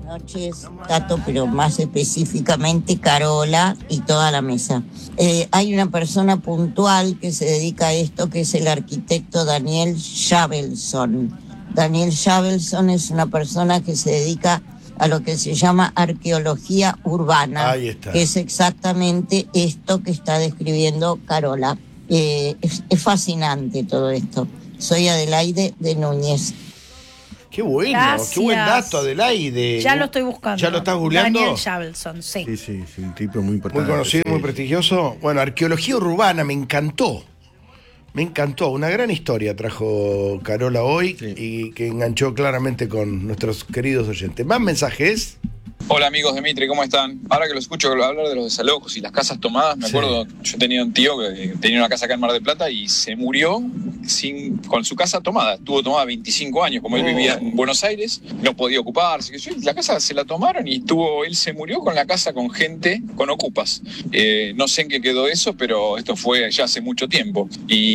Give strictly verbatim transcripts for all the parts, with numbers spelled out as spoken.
noches, Tato, pero más específicamente Carola y toda la mesa. Eh, hay una persona puntual que se dedica a esto, que es el arquitecto Daniel Shavelson. Daniel Shavelson es una persona que se dedica a lo que se llama arqueología urbana, Ahí está. que es exactamente esto que está describiendo Carola. Eh, es, es fascinante todo esto. Soy Adelaide de Núñez. Qué bueno, Gracias. qué buen dato, Adelaide. Ya lo estoy buscando. ¿Ya lo estás googleando? Daniel Shavelson, sí. Sí, sí, sí, un tipo muy importante. Muy conocido, sí. muy prestigioso. Bueno, arqueología urbana, me encantó. Me encantó. Una gran historia trajo Carola hoy Sí. y que enganchó claramente con nuestros queridos oyentes. ¿Más mensajes? Hola amigos de Mitre, ¿cómo están? Ahora que lo escucho hablar de los desalojos y las casas tomadas, me Sí. acuerdo, yo tenía un tío que tenía una casa acá en Mar del Plata y se murió sin, con su casa tomada. Estuvo tomada veinticinco años, como él Oh. vivía en Buenos Aires, no podía ocuparse. Que yo, y la casa se la tomaron y estuvo, él se murió con la casa con gente, con ocupas. Eh, no sé en qué quedó eso, pero esto fue ya hace mucho tiempo.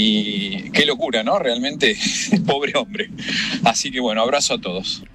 Y qué locura, ¿no? Realmente, pobre hombre. Así que bueno, abrazo a todos.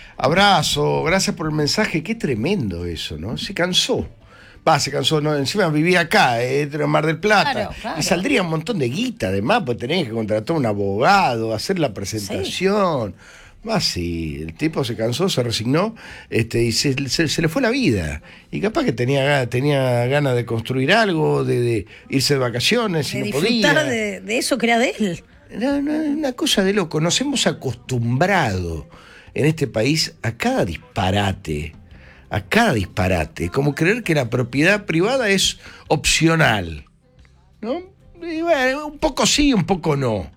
Abrazo, gracias por el mensaje. Qué tremendo eso, ¿no? Se cansó. Va, se cansó, ¿no? Encima vivía acá, eh, en Mar del Plata. Claro, claro. Y saldría un montón de guita, además, pues tenés que contratar a un abogado, hacer la presentación. Más sí, el tipo se cansó, se resignó, este, y se, se- se le fue la vida. Y capaz que tenía, ga- tenía ganas de construir algo, de, de irse de vacaciones, y De no disfrutar podía. de, de eso que era de él. No, no, una cosa de loco. Nos hemos acostumbrado en este país a cada disparate, a cada disparate, como creer que la propiedad privada es opcional, ¿no? Y bueno, un poco sí, un poco no,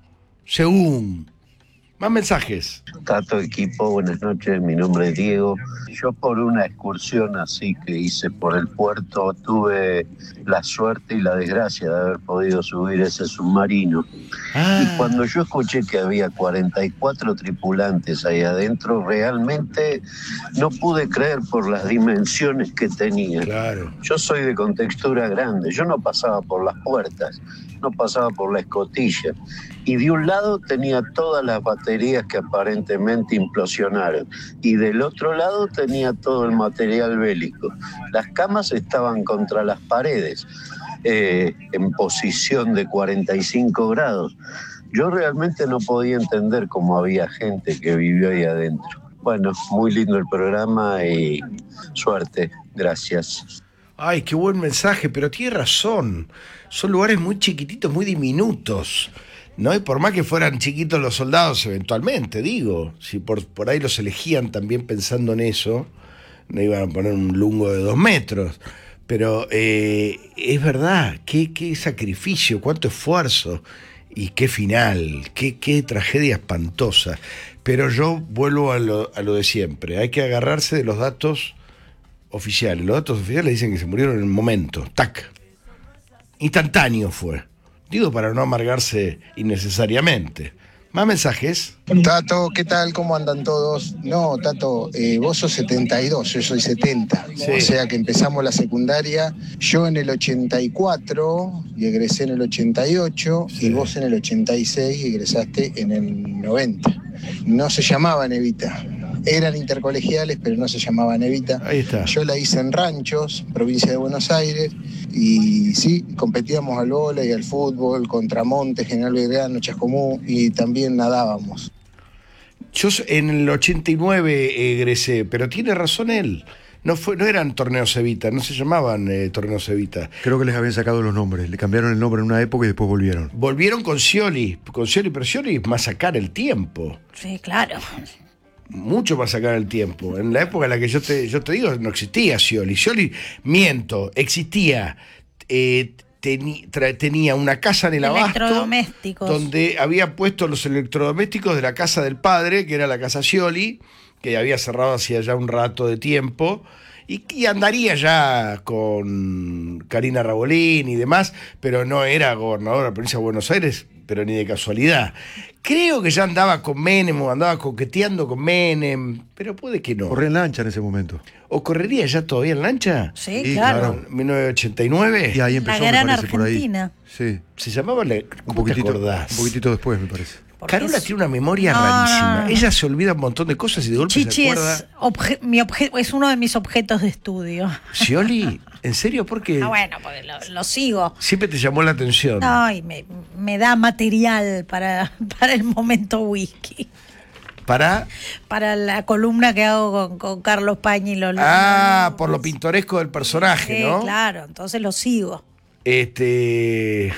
según. Más mensajes. Tato, equipo, buenas noches, mi nombre es Diego. Yo por una excursión así que hice por el puerto tuve la suerte y la desgracia de haber podido subir ese submarino. Ah, Y cuando yo escuché que había cuarenta y cuatro tripulantes ahí adentro, realmente no pude creer por las dimensiones que tenía. claro. Yo soy de contextura grande, yo no pasaba por las puertas, no pasaba por la escotilla. Y de un lado tenía todas las baterías que aparentemente implosionaron. Y del otro lado tenía todo el material bélico. Las camas estaban contra las paredes, eh, en posición de cuarenta y cinco grados. Yo realmente no podía entender cómo había gente que vivió ahí adentro. Bueno, muy lindo el programa y suerte. Gracias. Ay, qué buen mensaje, pero tiene razón. Son lugares muy chiquititos, muy diminutos. No, y por más que fueran chiquitos los soldados, eventualmente, digo, si por, por ahí los elegían también pensando en eso, no iban a poner un lungo de dos metros. Pero eh, es verdad, qué, qué sacrificio, cuánto esfuerzo y qué final, qué, qué tragedia espantosa. Pero yo vuelvo a lo, a lo de siempre, hay que agarrarse de los datos oficiales. Los datos oficiales dicen que se murieron en el momento, tac, instantáneo fue. Digo, para no amargarse innecesariamente. Más mensajes. Tato, ¿qué tal? ¿Cómo andan todos? No, Tato, eh, vos sos setenta y dos, yo soy setenta. Sí. O sea que empezamos la secundaria. Yo en el ochenta y cuatro y egresé en el ochenta y ocho, Sí. y vos en el ochenta y seis y egresaste en el noventa. No se llamaban Evita. Eran intercolegiales, pero no se llamaban Evita. Ahí está. Yo la hice en Ranchos, provincia de Buenos Aires, y sí, competíamos al vóley, al fútbol, contra Montes, General Belgrano, Chascomú, y también nadábamos. Yo en el ochenta y nueve egresé, pero tiene razón él. No fue, no eran torneos Evita, no se llamaban eh, torneos Evita. Creo que les habían sacado los nombres. Le cambiaron el nombre en una época y después volvieron. Volvieron con Scioli, con Scioli, pero Scioli es más sacar el tiempo. Sí, claro. Mucho más sacar el tiempo. En la época en la que yo te, yo te digo, no existía Scioli. Scioli, miento, existía. Eh, teni- tra- tenía una casa en el Abasto Electrodomésticos. donde había puesto los electrodomésticos de la casa del padre, que era la casa Scioli, que había cerrado hacía ya un rato de tiempo, y, y andaría ya con Karina Rabolín y demás, pero no era gobernador de la provincia de Buenos Aires, pero ni de casualidad. Creo que ya andaba con Menem o andaba coqueteando con Menem, pero puede que no. Corría en lancha en ese momento. ¿O correría ya todavía en lancha? Sí, Sí, claro. claro. ¿mil novecientos ochenta y nueve? Y ahí La empezó, me gran parece, por ahí. Argentina. Sí, Se llamaba la... un ¿Cómo te poquitito, acordás? un poquitito después, me parece. porque Carola es- tiene una memoria No, rarísima. no, no. Ella se olvida un montón de cosas y de golpe Chichi se acuerda. es, obje- mi obje- es uno de mis objetos de estudio. Scioli, ¿en serio? ¿Por qué? Ah, bueno, porque lo, lo sigo. Siempre te llamó la atención. Ay, me, me da material para, para el momento whisky. Para. Para la columna que hago con, con Carlos Pañi. Los, Ah, los- por lo pintoresco del personaje, Sí, ¿no? claro, entonces lo sigo. Este.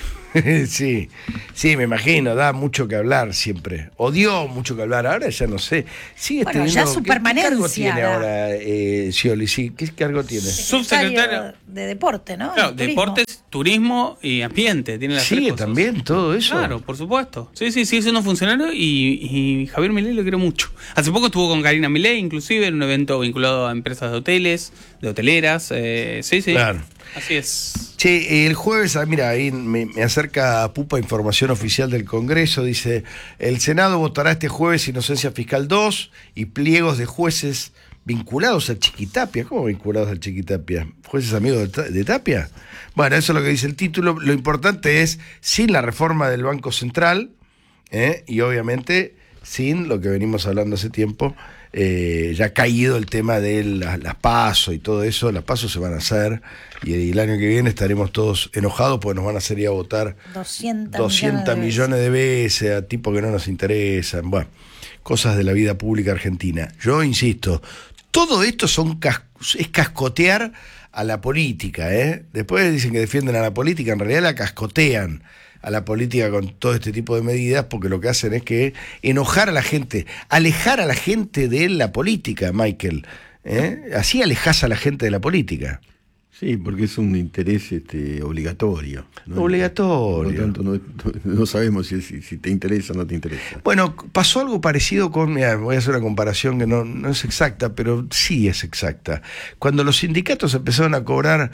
Sí, sí, me imagino, da mucho que hablar siempre. O dio mucho que hablar, ahora ya no sé. Sigue Bueno, teniendo- ya su ¿qué- ¿Qué cargo permanencia tiene da. ahora eh, Scioli? Sí, ¿qué cargo tiene? Subsecretario. De deporte, ¿no? Claro, De turismo. deportes, turismo y ambiente. Tiene las Sigue tres cosas. también todo eso. Claro, por supuesto. Sí, sí, sigue siendo funcionario y, y Javier Milei lo quiero mucho. Hace poco estuvo con Karina Milei, inclusive, en un evento vinculado a empresas de hoteles, de hoteleras. Eh, sí, sí. Claro. Así es. Che, el jueves, ah, mira, ahí me, me acerca Pupa información oficial del Congreso, dice, el Senado votará este jueves inocencia fiscal dos y pliegos de jueces vinculados al Chiquitapia. ¿Cómo vinculados al Chiquitapia? ¿Jueces amigos de, Ta- de Tapia? Bueno, eso es lo que dice el título. Lo importante es, sin la reforma del Banco Central, ¿eh? Y obviamente sin lo que venimos hablando hace tiempo, eh, ya ha caído el tema de la- las PASO y todo eso. Las PASO se van a hacer y, y el año que viene estaremos todos enojados porque nos van a hacer ir a votar doscientos, doscientos millones de veces a tipos que no nos interesan. Bueno, cosas de la vida pública argentina. Yo insisto, todo esto son cas- es cascotear a la política, ¿eh? Después dicen que defienden a la política, en realidad la cascotean a la política con todo este tipo de medidas, porque lo que hacen es que enojar a la gente, alejar a la gente de la política, Michael. ¿eh? Así alejas a la gente de la política. Sí, porque es un interés este, obligatorio, ¿no? Obligatorio. Por lo tanto, no, no sabemos si, si, si te interesa o no te interesa. Bueno, pasó algo parecido con, mira, voy a hacer una comparación que no, no es exacta, pero sí es exacta. Cuando los sindicatos empezaron a cobrar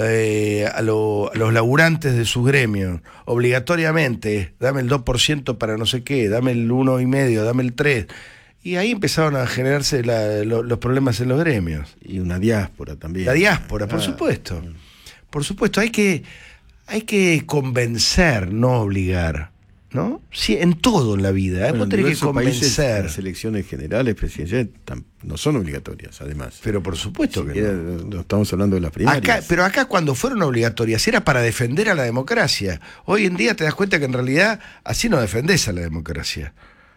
eh, a, lo- a los laburantes de sus gremios, obligatoriamente, dame el dos por ciento para no sé qué, dame el uno y medio, dame el tres, y ahí empezaron a generarse la- lo- los problemas en los gremios. Y una diáspora también. La diáspora, por Ah, supuesto. Por supuesto, hay que, hay que convencer, no obligar. ¿No? Sí, en todo en la vida. ¿eh? Bueno, Vos en tenés que diversos países, convencer. las elecciones generales, presidenciales, tam- no son obligatorias, además. Pero por supuesto que Siquiera, no. no estamos hablando de las primarias. Acá, pero acá cuando fueron obligatorias era para defender a la democracia. Hoy en día te das cuenta que en realidad así no defendés a la democracia.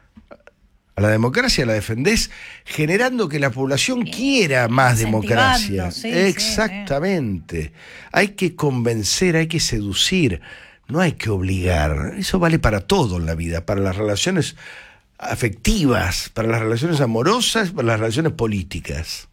A la democracia la defendés generando que la población quiera más Incentivando, democracia. sí, sí, Exactamente. Hay que convencer, hay que seducir, no hay que obligar. Eso vale para todo en la vida, para las relaciones afectivas, para las relaciones amorosas, para las relaciones políticas.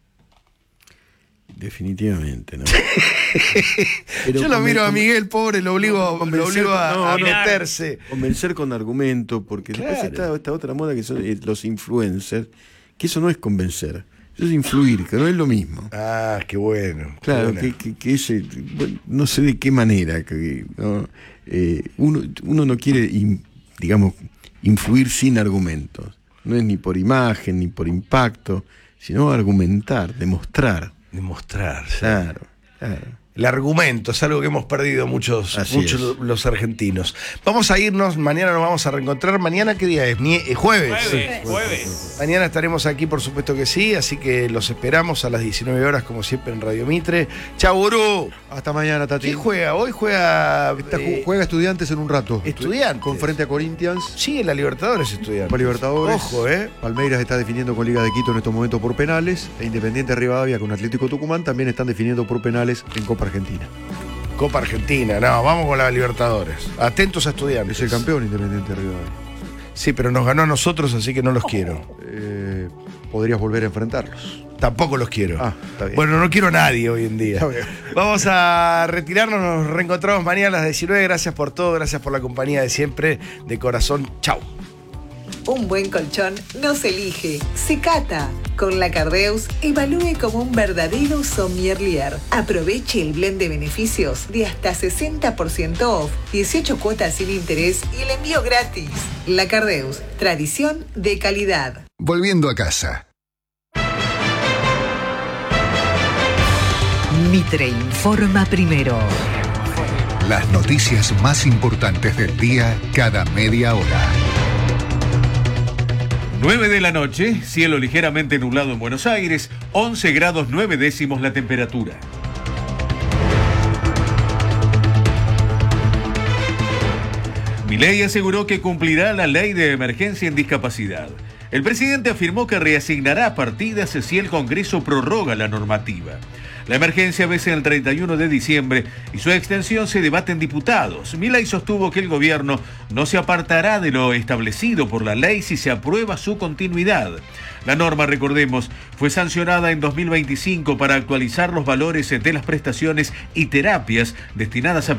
Definitivamente, ¿no? Pero Yo lo conven- miro a conven- Miguel, pobre, lo obligo, No, lo convencer obligo a, con- no, a no. meterse. Convencer con argumento, porque después Claro. está esta otra moda que son eh, los influencers, que eso no es convencer, eso es influir, que no es lo mismo. Ah, qué bueno. qué Claro, buena. que, que, que ese, bueno, no sé de qué manera, que, ¿no? Eh, uno, uno no quiere, in- digamos, influir sin argumentos. No es ni por imagen, ni por impacto, sino argumentar, demostrar. Demostrar. sí. Claro, claro. El argumento es algo que hemos perdido muchos, Así muchos es. los argentinos. Vamos a irnos, mañana nos vamos a reencontrar. ¿Mañana qué día es? Mie- eh, jueves. Jueves, jueves. Mañana estaremos aquí, por supuesto que sí, así que los esperamos a las diecinueve horas, como siempre, en Radio Mitre. ¡Chau, gurú! Hasta mañana, Tati. ¿Quién juega? Hoy juega... Esta ju- eh, juega Estudiantes en un rato. Estudiantes. Con frente a Corinthians. sí, en la Libertadores estudiantes. Copa Libertadores. Ojo, ¿eh? Palmeiras está definiendo con Liga de Quito en estos momentos por penales. E Independiente Rivadavia con Atlético Tucumán también están definiendo por penales en Copa Argentina. Copa Argentina, no, vamos con la Libertadores. Atentos a Estudiantes. Es el campeón Independiente Rivadavia. Sí, pero nos ganó a nosotros, así que no los quiero. Eh, podrías volver a enfrentarlos. Tampoco los quiero. Ah, está bien. Bueno, no quiero a nadie hoy en día. Está bien. Vamos a retirarnos, nos reencontramos mañana a las diecinueve. Gracias por todo, gracias por la compañía de siempre. De corazón, chau. Un buen colchón no se elige, se cata. Con la Cardeus, evalúe como un verdadero sommelier. Aproveche el blend de beneficios de hasta sesenta por ciento off, dieciocho cuotas sin interés y el envío gratis. La Cardeus, tradición de calidad. Volviendo a casa. Mitre informa primero. Las noticias más importantes del día cada media hora. nueve de la noche, cielo ligeramente nublado en Buenos Aires, once grados nueve décimos la temperatura. Milei aseguró que cumplirá la ley de emergencia en discapacidad. El presidente afirmó que reasignará partidas si el Congreso prorroga la normativa. La emergencia vence el treinta y uno de diciembre y su extensión se debate en diputados. Milei sostuvo que el gobierno no se apartará de lo establecido por la ley si se aprueba su continuidad. La norma, recordemos, fue sancionada en dos mil veinticinco para actualizar los valores de las prestaciones y terapias destinadas a